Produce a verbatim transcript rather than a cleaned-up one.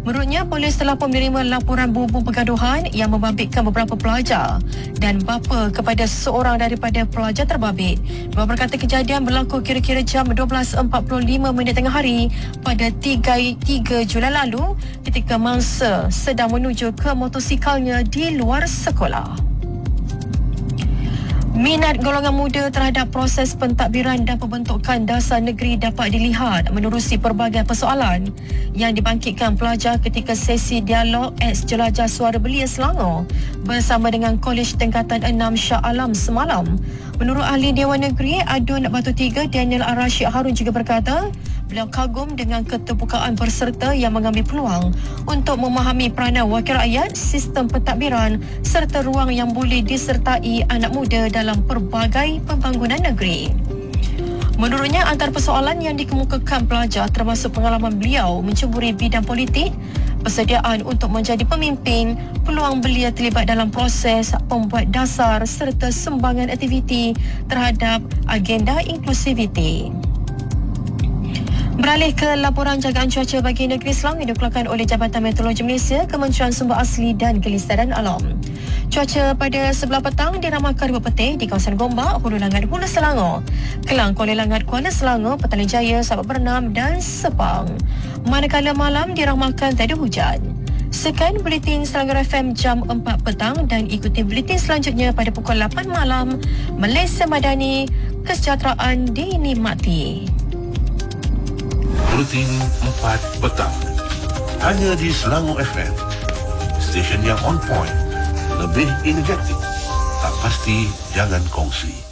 Menurutnya, polis telah pun menerima laporan berhubung pergaduhan yang membabitkan beberapa pelajar dan bapa kepada seorang daripada pelajar terbabit. Mereka berkata kejadian berlaku kira-kira jam dua belas empat puluh lima minit tengah hari pada tiga Julai lalu ketika mangsa sedang menuju ke motosikalnya di luar sekolah. Minat golongan muda terhadap proses pentadbiran dan pembentukan dasar negeri dapat dilihat menerusi pelbagai persoalan yang dibangkitkan pelajar ketika sesi dialog eks Jelajah Suara Belia Selangor bersama dengan Kolej Tingkatan enam Shah Alam semalam. Menurut ahli Dewan Negeri Adun Batu Tiga, Daniel Ar-Rashid Harun juga berkata beliau kagum dengan keterbukaan peserta yang mengambil peluang untuk memahami peranan wakil rakyat, sistem pentadbiran serta ruang yang boleh disertai anak muda dalam pelbagai pembangunan negeri. Menurutnya, antara persoalan yang dikemukakan pelajar termasuk pengalaman beliau menceburi bidang politik, persediaan untuk menjadi pemimpin, peluang belia terlibat dalam proses pembuat dasar serta sumbangan aktiviti terhadap agenda inklusiviti. Beralih ke laporan jagaan cuaca bagi negeri Selangor yang dikeluarkan oleh Jabatan Meteorologi Malaysia, Kementerian Sumber Asli dan Kelestarian Alam. Cuaca pada sebelah petang diramalkan berpetih di kawasan Gombak, Hulu Langat Hulu Selangor, Kelang Kuala Langat Kuala Selangor, Petaling Jaya, Sabak Bernam dan Sepang. Manakala malam diramalkan tiada hujan. Sekian Buletin Selangor F M jam empat petang dan ikuti buletin selanjutnya pada pukul lapan malam. Malaysia Madani, kesejahteraan dinikmati. Buletin empat petang. Hanya di Selangor F M. Stesen yang on point. Lebih energetik. Tak pasti jangan kongsi.